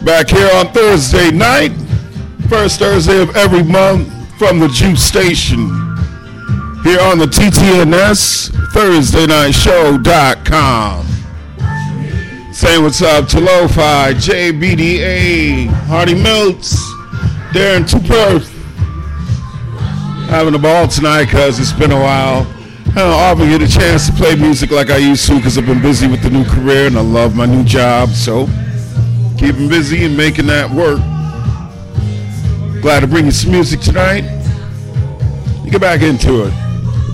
Back here on Thursday night, first Thursday of every month from the Juice Station. Here on the TTNS, ThursdayNightShow.com. Saying what's up to Lo-Fi, JBDA, Hardy Milts, Darren Tupper. Having a ball tonight because it's been a while. I don't often get a chance to play music like I used to because I've been busy with the new career and I love my new job. So, keeping busy and making that work. Glad to bring you some music tonight. You get back into it.